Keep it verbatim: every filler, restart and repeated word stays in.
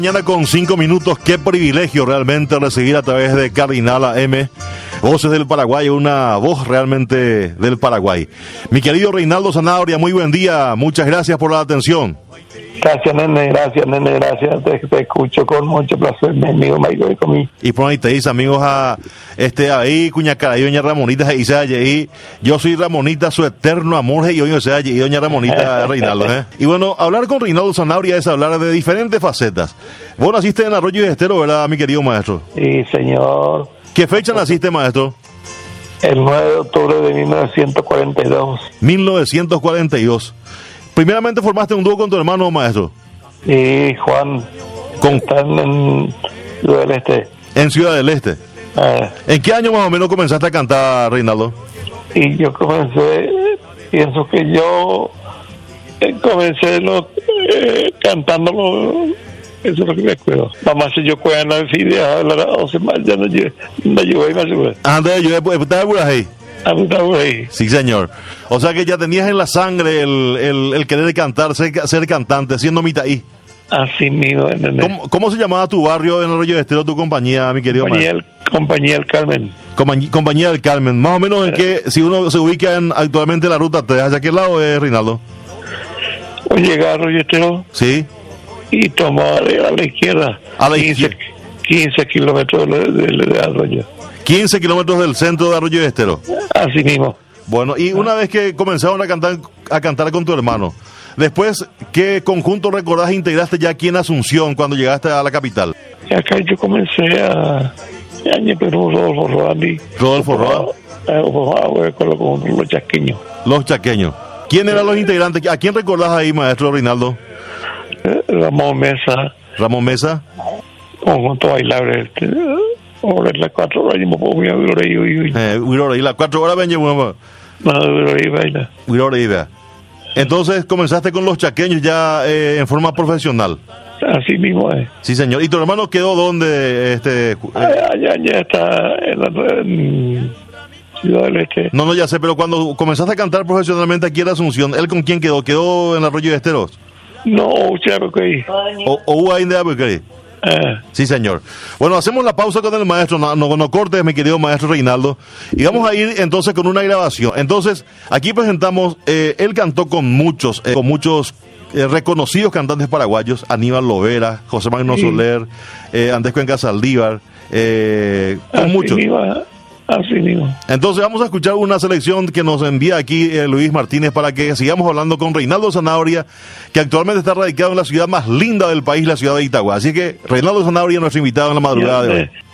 Mañana con cinco minutos, qué privilegio realmente recibir a través de Cardinal A M, Voces del Paraguay, una voz realmente del Paraguay. Mi querido Reinaldo Zanabria, muy buen día, muchas gracias por la atención. Gracias, nene, gracias, nene, gracias. Te, te escucho con mucho placer, mi amigo Michael y conmigo. Y por ahí te dice, amigos, a este ahí, Cuñacaray, doña Ramonita, y allí, yo soy Ramonita, su eterno amor, y yo soy allí, doña Ramonita Reinaldo, ¿eh? Y bueno, hablar con Reinaldo Zanabria es hablar de diferentes facetas. Vos naciste en Arroyo de Estero, ¿verdad, mi querido maestro? Sí, señor. ¿Qué fecha naciste, maestro? El nueve de octubre de mil novecientos cuarenta y dos. mil novecientos cuarenta y dos. Primeramente formaste un dúo con tu hermano, maestro. Sí, Juan. Con... Están en Ciudad del Este. En Ciudad del Este. Eh. ¿En qué año más o menos comenzaste a cantar, Reinaldo? Y yo comencé, pienso que yo eh, comencé lo, eh, cantando, lo, eso es lo que me acuerdo. Mamá, si yo cuento la idea, o sea, ya no llegué, no llegué más seguro. Antes yo estaba por ahí. Sí, señor. O sea que ya tenías en la sangre el, el, el querer cantar, ser, ser cantante, siendo mitaí. Así mismo. ¿Cómo, ¿Cómo se llamaba tu barrio en Arroyo de Estero, tu compañía, mi querido compañía el, compañía del Carmen. Compañía, compañía del Carmen. Más o menos en qué, si uno se ubica en, actualmente en la ruta tres, ¿hacia qué lado es, Reinaldo? O llega a Arroyo de Estero. Sí. Y toma a la izquierda. A la izquierda. quince kilómetros de, de, de Arroyo. quince kilómetros del centro de Arroyo de Estero. Así mismo. Bueno, y una vez que comenzaron a cantar a cantar con tu hermano, después, ¿qué conjunto recordás e integraste ya aquí en Asunción cuando llegaste a la capital? Y acá yo comencé a... año pero Rodolfo Roandi. Rodolfo Roa. Con los chaqueños. Los chaqueños. ¿Quién eran los integrantes? ¿A quién recordás ahí, maestro Reinaldo? Ramón Mesa. Ramón Mesa. Conjunto bailable. Ahora las cuatro horas yo me puedo ir a Uirorei. Eh, Uirorei, las cuatro horas ven yo, mamá. No, Uirorei baila. Uirorei, vea. Entonces comenzaste con los chaqueños ya eh, en forma profesional. Así mismo es. Sí, señor. ¿Y tu hermano quedó dónde? Este, eh? Allá, allá está en la en Ciudad del Este. No, no, ya sé, pero cuando comenzaste a cantar profesionalmente aquí en Asunción, ¿él con quién quedó? ¿Quedó en Arroyo de Esteros? No, Uchabequei. ¿O, o hubo ahí de Abequei? Eh. Sí, señor. Bueno, hacemos la pausa con el maestro, no, no, no cortes, mi querido maestro Reinaldo, y vamos a ir entonces con una grabación. Entonces, aquí presentamos, eh, él cantó con muchos, eh, con muchos eh, reconocidos cantantes paraguayos, Aníbal Lovera, José Magno sí. Soler, eh, Andrés Cuenca Saldívar, eh, con así muchos. Mismo, así mismo. Entonces vamos a escuchar una selección que nos envía aquí eh, Luis Martínez para que sigamos hablando con Reinaldo Zanabria, que actualmente está radicado en la ciudad más linda del país, la ciudad de Itagua. Así que Reinaldo Zanabria, nuestro invitado en la madrugada de hoy.